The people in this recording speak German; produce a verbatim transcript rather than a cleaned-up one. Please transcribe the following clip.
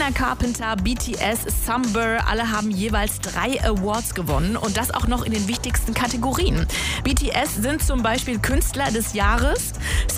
Sabrina Carpenter, B T S, Summer, alle haben jeweils drei Awards gewonnen und das auch noch in den wichtigsten Kategorien. B T S sind zum Beispiel Künstler des Jahres,